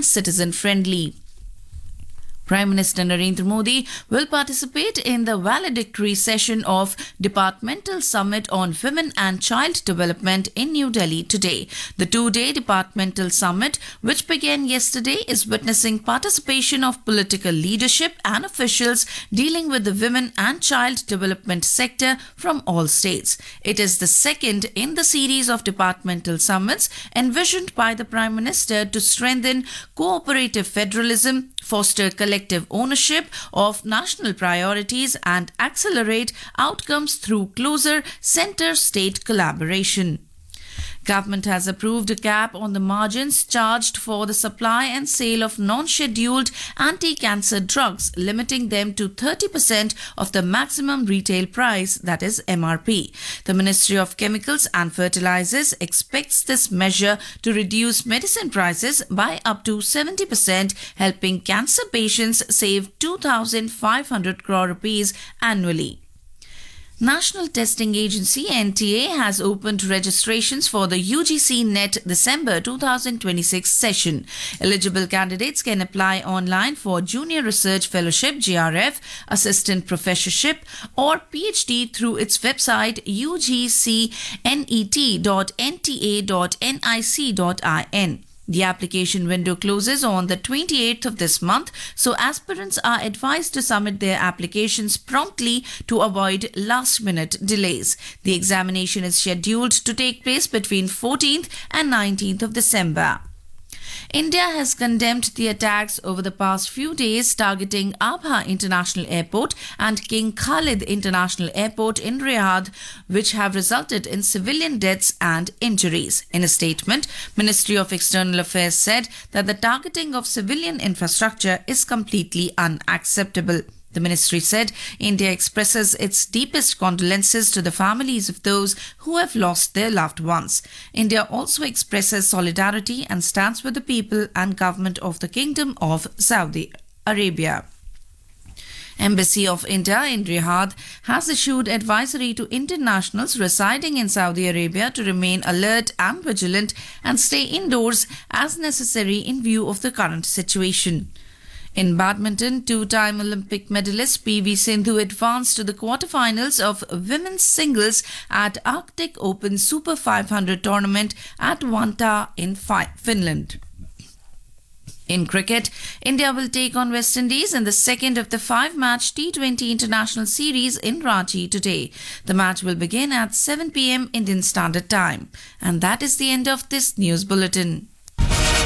and citizen-friendly. Prime Minister Narendra Modi will participate in the valedictory session of Departmental Summit on Women and Child Development in New Delhi today. The two-day Departmental Summit, which began yesterday, is witnessing participation of political leadership and officials dealing with the women and child development sector from all states. It is the second in the series of departmental summits envisioned by the Prime Minister to strengthen cooperative federalism, foster collective ownership of national priorities and accelerate outcomes through closer center-state collaboration. Government has approved a cap on the margins charged for the supply and sale of non-scheduled anti-cancer drugs, limiting them to 30% of the maximum retail price, that is MRP. The Ministry of Chemicals and Fertilizers expects this measure to reduce medicine prices by up to 70%, helping cancer patients save 2,500 crore rupees annually. National Testing Agency (NTA) has opened registrations for the UGC NET December 2026 session. Eligible candidates can apply online for Junior Research Fellowship (JRF), Assistant Professorship, or PhD through its website ugcnet.nta.nic.in. The application window closes on the 28th of this month, so aspirants are advised to submit their applications promptly to avoid last-minute delays. The examination is scheduled to take place between 14th and 19th of December. India has condemned the attacks over the past few days targeting Abha International Airport and King Khalid International Airport in Riyadh, which have resulted in civilian deaths and injuries. In a statement, Ministry of External Affairs said that the targeting of civilian infrastructure is completely unacceptable. The ministry said India expresses its deepest condolences to the families of those who have lost their loved ones. India also expresses solidarity and stands with the people and government of the Kingdom of Saudi Arabia. Embassy of India in Riyadh has issued advisory to Indian nationals residing in Saudi Arabia to remain alert and vigilant and stay indoors as necessary in view of the current situation. In badminton, two-time Olympic medalist PV Sindhu advanced to the quarterfinals of women's singles at Arctic Open Super 500 tournament at Vantaa in Finland. In cricket, India will take on West Indies in the second of the five-match T20 International Series in Ranchi today. The match will begin at 7 p.m. Indian Standard Time. And that is the end of this news bulletin.